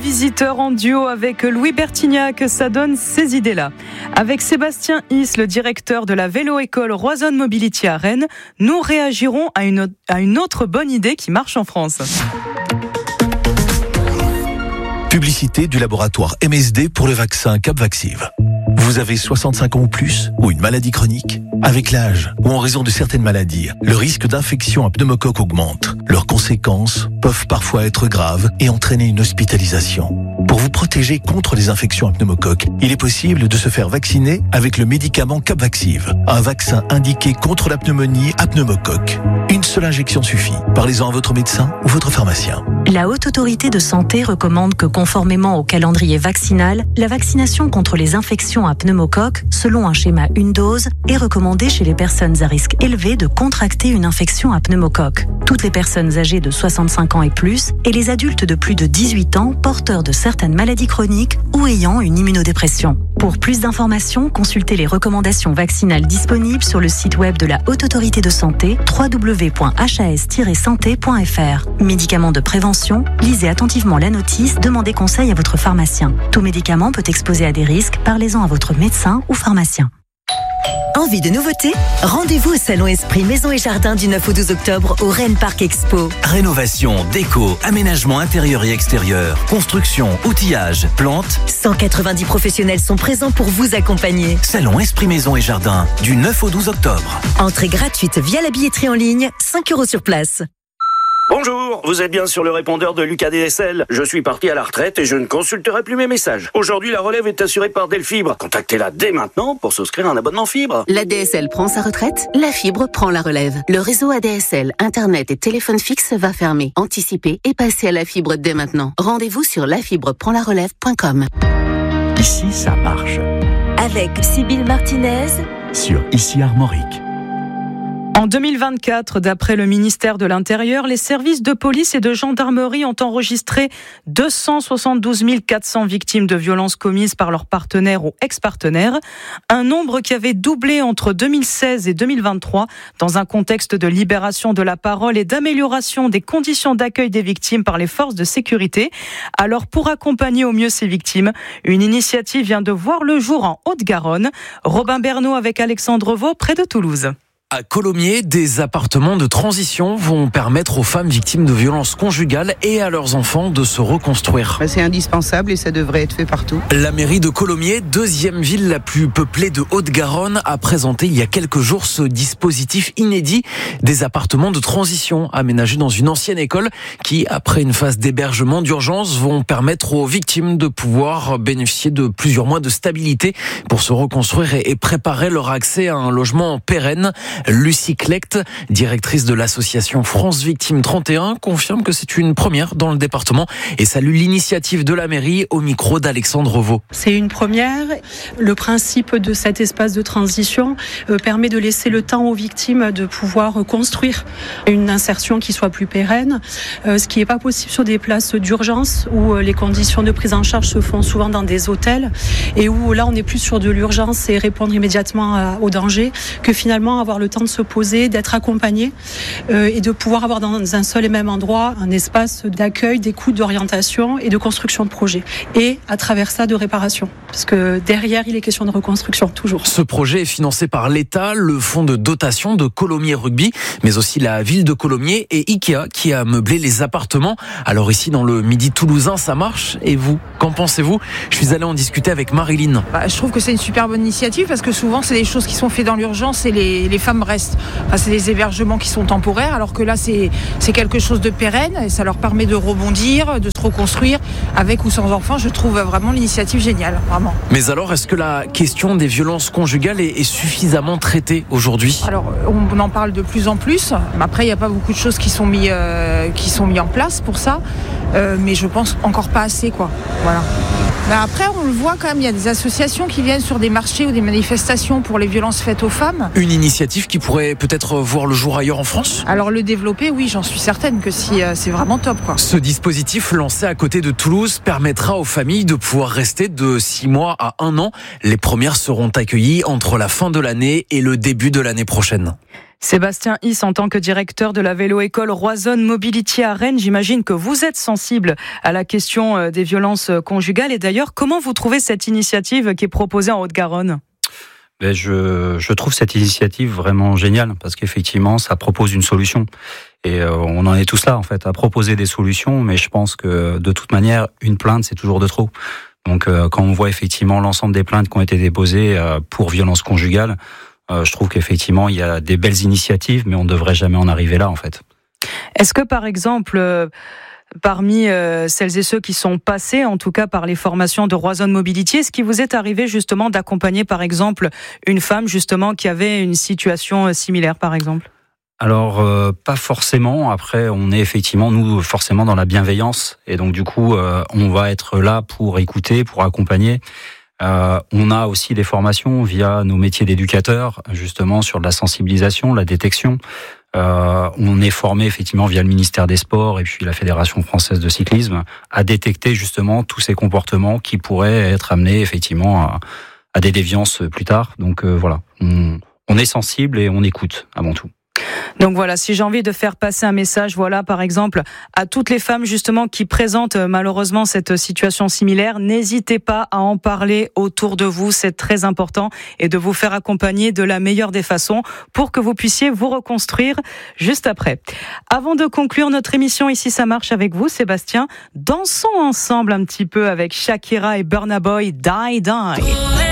visiteurs en duo avec Louis Bertignac, ça donne ces idées-là. Avec Sébastien Is, le directeur de la vélo-école Roison Mobility à Rennes, nous réagirons à une autre bonne idée qui marche en France. Publicité du laboratoire MSD pour le vaccin Capvaxive. Vous avez 65 ans ou plus ou une maladie chronique? Avec l'âge ou en raison de certaines maladies, le risque d'infection à pneumocoque augmente. Leurs conséquences peuvent parfois être graves et entraîner une hospitalisation. Pour vous protéger contre les infections à pneumocoque, il est possible de se faire vacciner avec le médicament Capvaxive, un vaccin indiqué contre la pneumonie à pneumocoque. Une seule injection suffit. Parlez-en à votre médecin ou votre pharmacien. La Haute Autorité de Santé recommande que, conformément au calendrier vaccinal, la vaccination contre les infections à pneumocoque, selon un schéma une dose, est recommandée chez les personnes à risque élevé de contracter une infection à pneumocoque. Toutes les personnes âgées de 65 ans et plus et les adultes de plus de 18 ans porteurs de certaines maladies chroniques ou ayant une immunodépression. Pour plus d'informations, consultez les recommandations vaccinales disponibles sur le site web de la Haute Autorité de Santé, www.has-santé.fr. Médicaments de prévention, lisez attentivement la notice, demandez conseil à votre pharmacien. Tout médicament peut exposer à des risques, parlez-en à votre médecin ou pharmacien. Envie de nouveautés? Rendez-vous au Salon Esprit Maison et Jardin du 9 au 12 octobre au Rennes Parc Expo. Rénovation, déco, aménagement intérieur et extérieur, construction, outillage, plantes. 190 professionnels sont présents pour vous accompagner. Salon Esprit Maison et Jardin du 9 au 12 octobre. Entrée gratuite via la billetterie en ligne, 5 € sur place. Bonjour, vous êtes bien sur le répondeur de Lucas DSL. Je suis parti à la retraite et je ne consulterai plus mes messages. Aujourd'hui, la relève est assurée par Delfibre. Contactez-la dès maintenant pour souscrire un abonnement fibre. La DSL prend sa retraite, la fibre prend la relève. Le réseau ADSL, Internet et téléphone fixe va fermer. Anticipez et passez à la fibre dès maintenant. Rendez-vous sur lafibreprendlarelève.com. Ici, ça marche. Avec Sybille Martinez Sur Ici Armorique. En 2024, d'après le ministère de l'Intérieur, les services de police et de gendarmerie ont enregistré 272 400 victimes de violences commises par leurs partenaires ou ex-partenaires, un nombre qui avait doublé entre 2016 et 2023 dans un contexte de libération de la parole et d'amélioration des conditions d'accueil des victimes par les forces de sécurité. Alors, pour accompagner au mieux ces victimes, une initiative vient de voir le jour en Haute-Garonne. Robin Bernot avec Alexandre Vaux, près de Toulouse. À Colomiers, des appartements de transition vont permettre aux femmes victimes de violences conjugales et à leurs enfants de se reconstruire. C'est indispensable et ça devrait être fait partout. La mairie de Colomiers, deuxième ville la plus peuplée de Haute-Garonne, a présenté il y a quelques jours ce dispositif inédit des appartements de transition aménagés dans une ancienne école qui, après une phase d'hébergement d'urgence, vont permettre aux victimes de pouvoir bénéficier de plusieurs mois de stabilité pour se reconstruire et préparer leur accès à un logement pérenne. Lucie Clecht, directrice de l'association France Victimes 31, confirme que c'est une première dans le département et salue l'initiative de la mairie au micro d'Alexandre Vaux. C'est une première. Le principe de cet espace de transition permet de laisser le temps aux victimes de pouvoir construire une insertion qui soit plus pérenne, ce qui n'est pas possible sur des places d'urgence où les conditions de prise en charge se font souvent dans des hôtels et où là on est plus sur de l'urgence et répondre immédiatement au danger que finalement avoir le temps de se poser, d'être accompagné et de pouvoir avoir dans un seul et même endroit un espace d'accueil, d'écoute, d'orientation et de construction de projet. Et à travers ça, de réparation. Parce que derrière, il est question de reconstruction, toujours. Ce projet est financé par l'État, le fonds de dotation de Colomiers Rugby, mais aussi la ville de Colomiers et Ikea qui a meublé les appartements. Alors ici, dans le Midi toulousain, ça marche. Et vous, qu'en pensez-vous? Je suis allé en discuter avec Marilyn. Je trouve que c'est une super bonne initiative parce que souvent, c'est des choses qui sont faites dans l'urgence et les femmes restent. C'est des hébergements qui sont temporaires, alors que là, c'est quelque chose de pérenne et ça leur permet de rebondir, de se reconstruire avec ou sans enfants. Je trouve vraiment l'initiative géniale, vraiment. Mais alors, est-ce que la question des violences conjugales est suffisamment traitée aujourd'hui? Alors, on en parle de plus en plus. Après, il n'y a pas beaucoup de choses qui sont mis en place pour ça, mais je pense encore pas assez, quoi. Voilà. Mais après, on le voit quand même, il y a des associations qui viennent sur des marchés ou des manifestations pour les violences faites aux femmes. Une initiative qui pourrait peut-être voir le jour ailleurs en France? Alors le développer, oui, j'en suis certaine que si c'est vraiment top, quoi. Ce dispositif lancé à côté de Toulouse permettra aux familles de pouvoir rester de 6 mois à 1 an. Les premières seront accueillies entre la fin de l'année et le début de l'année prochaine. Sébastien Is, en tant que directeur de la vélo-école Roazhon Mobility à Rennes, j'imagine que vous êtes sensible à la question des violences conjugales. Et d'ailleurs, comment vous trouvez cette initiative qui est proposée en Haute-Garonne ? Je trouve cette initiative vraiment géniale parce qu'effectivement, ça propose une solution. Et on en est tous là, en fait, à proposer des solutions. Mais je pense que, de toute manière, une plainte, c'est toujours de trop. Donc, quand on voit effectivement l'ensemble des plaintes qui ont été déposées pour violences conjugales, je trouve qu'effectivement, il y a des belles initiatives, mais on ne devrait jamais en arriver là, en fait. Est-ce que, par exemple, parmi celles et ceux qui sont passés, en tout cas par les formations de Roazhon Mobility, est-ce qu'il vous est arrivé justement d'accompagner, par exemple, une femme justement qui avait une situation similaire, par exemple ? Alors, pas forcément. Après, on est effectivement, nous, forcément dans la bienveillance. Et donc, du coup, on va être là pour écouter, pour accompagner. On a aussi des formations via nos métiers d'éducateurs, justement sur de la sensibilisation, la détection. On est formé effectivement via le ministère des Sports et puis la Fédération française de cyclisme à détecter justement tous ces comportements qui pourraient être amenés effectivement à des déviances plus tard. Donc voilà, on est sensible et on écoute avant tout. Donc voilà, si j'ai envie de faire passer un message, voilà, par exemple, à toutes les femmes justement qui présentent malheureusement cette situation similaire, n'hésitez pas à en parler autour de vous, c'est très important, et de vous faire accompagner de la meilleure des façons pour que vous puissiez vous reconstruire juste après. Avant de conclure notre émission Ici ça marche avec vous, Sébastien, dansons ensemble un petit peu avec Shakira et Burna Boy, Die Die.